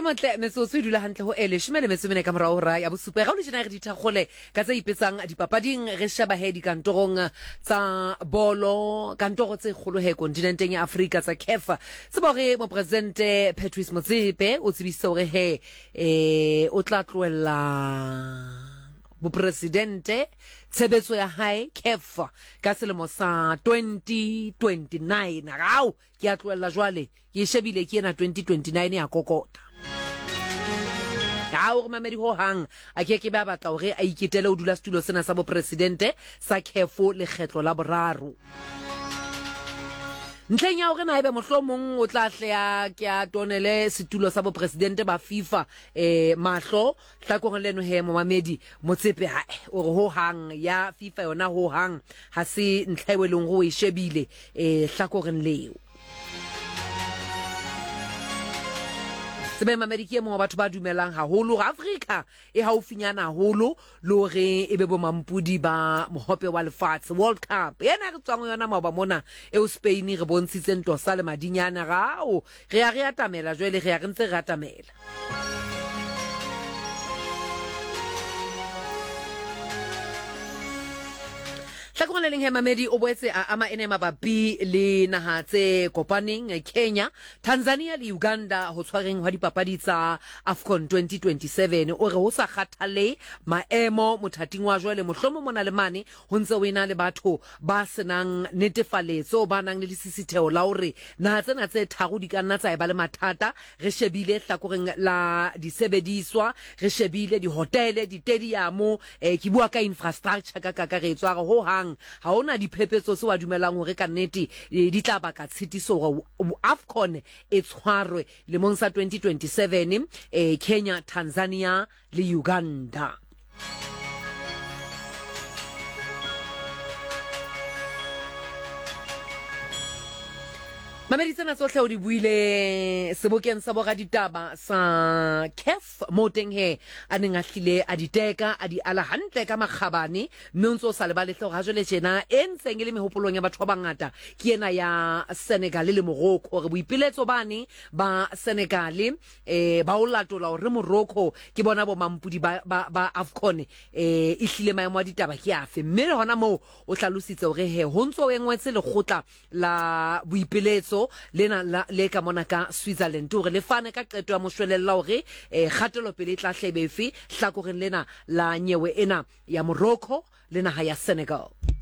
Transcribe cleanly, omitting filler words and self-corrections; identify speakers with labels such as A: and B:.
A: motle metsotso e dula hantle ho ele shemele metsomene ka morao ra ya bosupa ga o le jena re dithakgole ka tse ipetsang dipapading re sheba he dikantorong tsa bolo kantoro tse kgolo he kontinenteng ya Afrika tsa CAF tseba re mo presidente Patrice Motsepe o tsebisa hore he o tla tloella Presidente tshebetso ya hae CAF ka selemo sa 2029 rao ke a tloella jwale ke shebile ke ena 2029 ya kokota o mamedi ho hang a ke ba batla hore a iketele o dula setulo sena sa bo presidente sa CAF le kgetlo la boraro ntleng ya hore naebe mohlomong o tla hlea ke a tonele setulo sa bo presidente ba FIFA mahlo hlakoreng leno he momamedi Motsepe o re ho hang ya FIFA yona ho hang ha se ntlheweleng go e shebile hlakoreng leo sebe mameriki mo batho ba dumelang haholo Afrika e haufinyana haholo lo re ebe bo mampudi ba mohope wa lefatshe World Cup yena re tswang yona maoba mona Spain re bontshitse nto sa le madinyana rao re ya re atamela jwele re ya re ntse re atamela Tlhakoreng le leng he mamedi o boetse a ama ene mabapi le naha tse kopaneng Kenya, Tanzania le Uganda ho tshwareng hwa dipapadi tsa AFCON 2027 o re ho sa kgathale maemo mothating wa jwale mohlomo mona le mane ho ntse o ena le batho ba senang netefaletso ba nang le disisitheo la hore naha tsena tse tharo di ka nna tsa ba le mathata re shebile hlakoreng la disebediswa re shebile di hotel di stadium ke bua ka infrastructure ka kakaretso a re ho ha ona diphephetso se wa dumelang hore ka nnete di tla baka tshitiso hore AFCON e tshwarwe lemong sa 2027 Kenya, Tanzania le Uganda Mamedi tsena tsohle o di buile sebokeng sa boga ditaba sa CAF moteng he a neng a hlile a diteka a di ala hantle ka makgabane mme o ntse o sa le ba lehle hore ha jwale tjena e ntseng e le mehopolong ya batho ba bangata ke ena ya Senegal le Morocco hore boipiletso bane ba Senegal ba o latola hore Morocco ke bona bo mampudi ba AFCON e hlile maemo a ditaba ke afe mme hona mo o hlalositse hore he ho ntse o engwetse lekgotla la boipiletso lena le ka mona ka Switzerland hore le fane ka qeto ya moshwelella hore kgatelo pele tla hlebe efe hlakoreng lena la nyewe ena ya Morocco le naha ya Senegal